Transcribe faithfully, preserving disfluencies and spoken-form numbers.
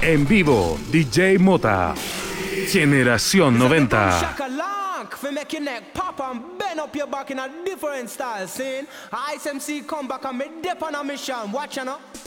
En vivo, D J Mota. Generación noventa. For make your neck pop and bend up your back in a different style, see? Ice M C come back and me dip on a mission, watch you know.